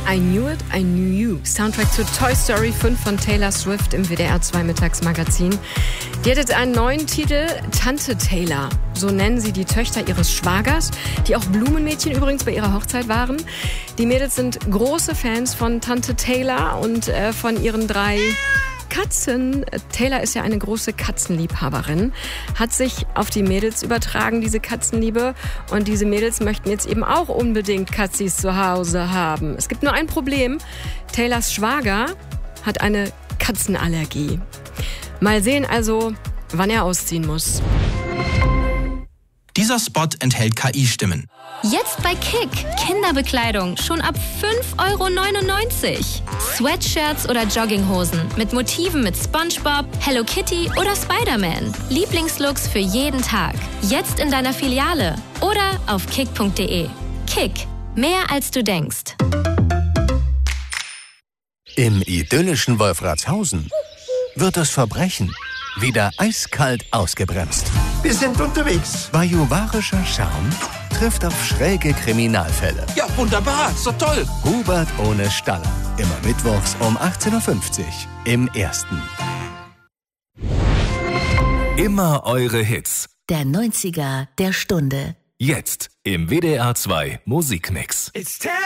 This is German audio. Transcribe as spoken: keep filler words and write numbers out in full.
I Knew It, I Knew You. Soundtrack zu Toy Story fünf von Taylor Swift im W D R zwei Mittagsmagazin. Die hat jetzt einen neuen Titel, Tante Taylor. So nennen sie die Töchter ihres Schwagers, die auch Blumenmädchen übrigens bei ihrer Hochzeit waren. Die Mädels sind große Fans von Tante Taylor und äh, von ihren drei Katzen. Taylor ist ja eine große Katzenliebhaberin, hat sich auf die Mädels übertragen, diese Katzenliebe. Und diese Mädels möchten jetzt eben auch unbedingt Katzis zu Hause haben. Es gibt nur ein Problem. Taylors Schwager hat eine Katzenallergie. Mal sehen also, wann er ausziehen muss. Dieser Spot enthält K I-Stimmen. Jetzt bei Kick. Kinderbekleidung schon ab fünf Euro neunundneunzig. Sweatshirts oder Jogginghosen mit Motiven mit SpongeBob, Hello Kitty oder Spider-Man. Lieblingslooks für jeden Tag. Jetzt in deiner Filiale oder auf kick punkt de. Kick. Mehr als du denkst. Im idyllischen Wolfratshausen wird das Verbrechen wieder eiskalt ausgebremmt. Wir sind unterwegs. Bajuwarischer Charme trifft auf schräge Kriminalfälle. Ja, wunderbar, so toll. Hubert ohne Staller. Immer mittwochs um achtzehn Uhr fünfzig im Ersten. Immer eure Hits. Der neunziger der Stunde. Jetzt im W D R zwei Musikmix. It's time.